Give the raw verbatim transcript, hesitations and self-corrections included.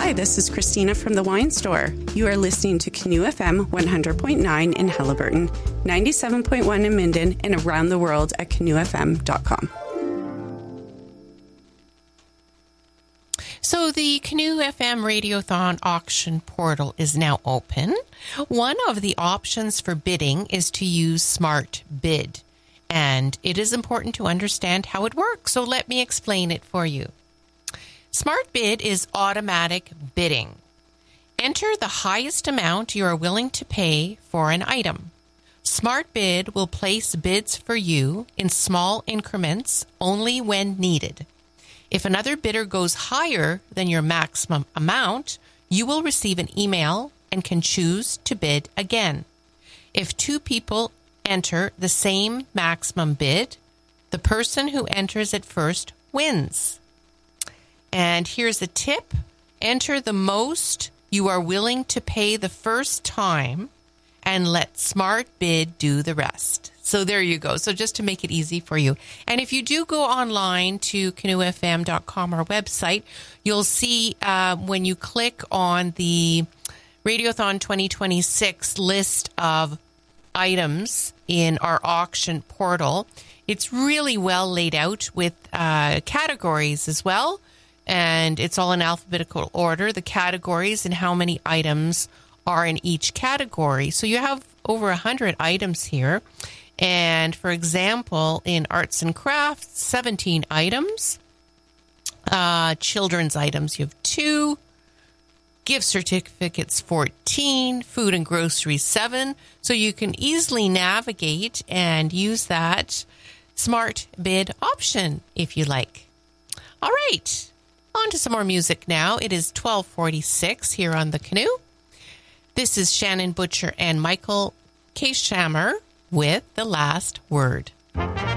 Hi, this is Christina from the Wine Store. You are listening to Canoe F M one hundred point nine in Haliburton, ninety-seven point one in Minden, and around the world at canoe f m dot com. So the Canoe F M Radiothon auction portal is now open. One of the options for bidding is to use Smart Bid, and it is important to understand how it works. So let me explain it for you. Smart Bid is automatic bidding. Enter the highest amount you are willing to pay for an item. Smart Bid will place bids for you in small increments only when needed. If another bidder goes higher than your maximum amount, you will receive an email and can choose to bid again. If two people enter the same maximum bid, the person who enters it first wins. And here's a tip. Enter the most you are willing to pay the first time and let Smart Bid do the rest. So there you go. So just to make it easy for you. And if you do go online to canoe f m dot com, our website, you'll see uh, when you click on the Radiothon twenty twenty-six list of items in our auction portal, it's really well laid out with uh, categories as well. And it's all in alphabetical order, the categories and how many items are in each category. So you have over one hundred items here. And for example, in arts and crafts, seventeen items. Uh, children's items, you have two. Gift certificates, fourteen. Food and groceries, seven. So you can easily navigate and use that Smart Bid option if you like. All right. On to some more music now. It is twelve forty-six here on the Canoe. This is Shannon Butcher and Michael K. Shammer with The Last Word.